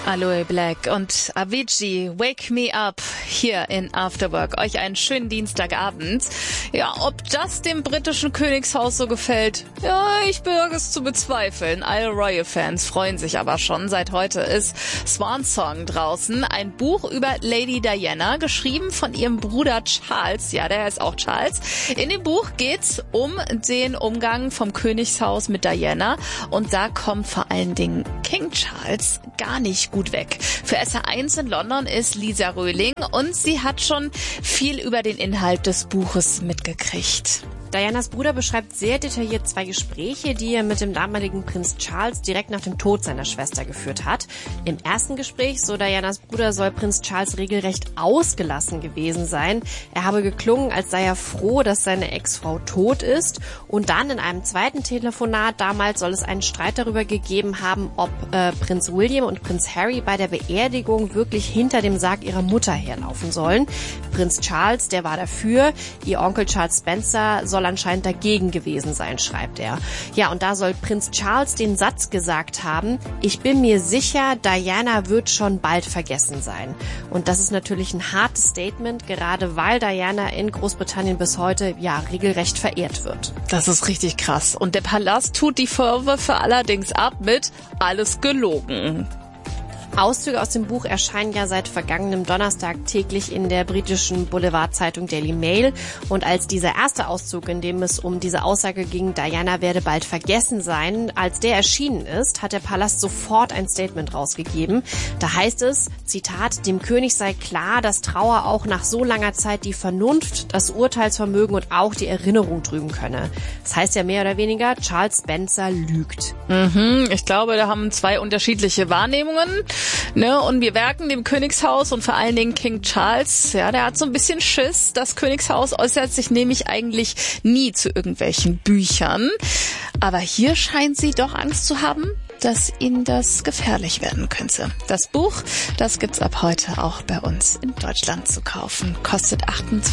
Aloe Black und Avicii, Wake Me Up, hier in Afterwork. Euch einen schönen Dienstagabend. Ja, ob das dem britischen Königshaus so gefällt, ja, ich wage es zu bezweifeln. Alle Royal-Fans freuen sich aber schon. Seit heute ist Swan Song draußen. Ein Buch über Lady Diana, geschrieben von ihrem Bruder Charles. Ja, der heißt auch Charles. In dem Buch geht's um den Umgang vom Königshaus mit Diana. Und da kommt vor allen Dingen King Charles gar nicht gut weg. Für SR1 in London ist Lisa Röhling und sie hat schon viel über den Inhalt des Buches mitgekriegt. Dianas Bruder beschreibt sehr detailliert 2 Gespräche, die er mit dem damaligen Prinz Charles direkt nach dem Tod seiner Schwester geführt hat. Im ersten Gespräch, so Dianas Bruder, soll Prinz Charles regelrecht ausgelassen gewesen sein. Er habe geklungen, als sei er froh, dass seine Ex-Frau tot ist. Und dann in einem zweiten Telefonat damals soll es einen Streit darüber gegeben haben, ob Prinz William und Prinz Harry bei der Beerdigung wirklich hinter dem Sarg ihrer Mutter herlaufen sollen. Prinz Charles, der war dafür. Ihr Onkel Charles Spencer soll anscheinend dagegen gewesen sein, schreibt er. Ja, und da soll Prinz Charles den Satz gesagt haben: Ich bin mir sicher, Diana wird schon bald vergessen sein. Und das ist natürlich ein hartes Statement, gerade weil Diana in Großbritannien bis heute ja regelrecht verehrt wird. Das ist richtig krass. Und der Palast tut die Vorwürfe allerdings ab mit alles gelogen. Auszüge aus dem Buch erscheinen ja seit vergangenem Donnerstag täglich in der britischen Boulevardzeitung Daily Mail. Und als dieser erste Auszug, in dem es um diese Aussage ging, Diana werde bald vergessen sein, als der erschienen ist, hat der Palast sofort ein Statement rausgegeben. Da heißt es, Zitat, dem König sei klar, dass Trauer auch nach so langer Zeit die Vernunft, das Urteilsvermögen und auch die Erinnerung trüben könne. Das heißt ja mehr oder weniger, Charles Spencer lügt. Ich glaube, da haben 2 unterschiedliche Wahrnehmungen. Ne, und wir werken dem Königshaus und vor allen Dingen King Charles, ja, der hat so ein bisschen Schiss. Das Königshaus äußert sich nämlich eigentlich nie zu irgendwelchen Büchern. Aber hier scheint sie doch Angst zu haben, dass ihnen das gefährlich werden könnte. Das Buch, das gibt's ab heute auch bei uns in Deutschland zu kaufen. Kostet 28